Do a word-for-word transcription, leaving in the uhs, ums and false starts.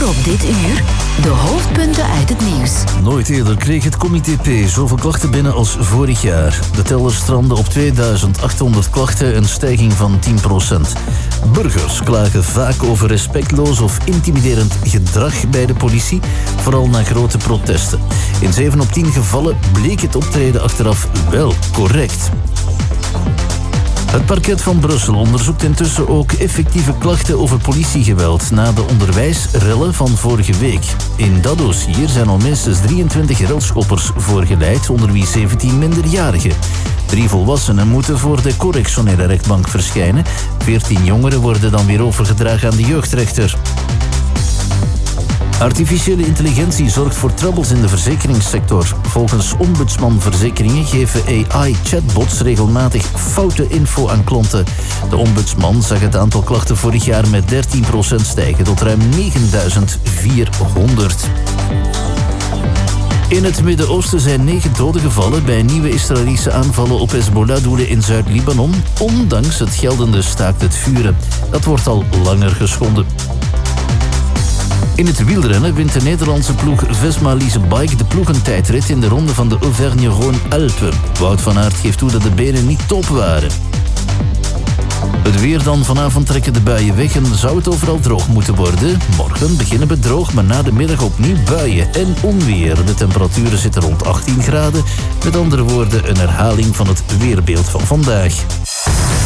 Voor op dit uur de hoofdpunten uit het nieuws. Nooit eerder kreeg het Comité P zoveel klachten binnen als vorig jaar. De teller strandde op tweeduizend achthonderd klachten, een stijging van tien procent. Burgers klagen vaak over respectloos of intimiderend gedrag bij de politie, vooral na grote protesten. In zeven op tien gevallen bleek het optreden achteraf wel correct. Het parket van Brussel onderzoekt intussen ook effectieve klachten over politiegeweld na de onderwijsrellen van vorige week. In dat dossier zijn al minstens drieëntwintig relschoppers voorgeleid, onder wie zeventien minderjarigen. Drie volwassenen moeten voor de correctionele rechtbank verschijnen. veertien jongeren worden dan weer overgedragen aan de jeugdrechter. Artificiële intelligentie zorgt voor troubles in de verzekeringssector. Volgens Ombudsman Verzekeringen geven A I-chatbots regelmatig foute info aan klanten. De ombudsman zag het aantal klachten vorig jaar met dertien procent stijgen tot ruim negenduizend vierhonderd. In het Midden-Oosten zijn negen doden gevallen bij nieuwe Israëlische aanvallen op Hezbollah-doelen in Zuid-Libanon, ondanks het geldende staakt het vuren. Dat wordt al langer geschonden. In het wielrennen wint de Nederlandse ploeg Vesma Lease Bike de ploegentijdrit in de ronde van de Auvergne-Rhône-Alpes. Wout van Aert geeft toe dat de benen niet top waren. Het weer dan. Vanavond trekken de buien weg en zou het overal droog moeten worden. Morgen beginnen we droog, maar na de middag opnieuw buien en onweer. De temperaturen zitten rond achttien graden. Met andere woorden een herhaling van het weerbeeld van vandaag.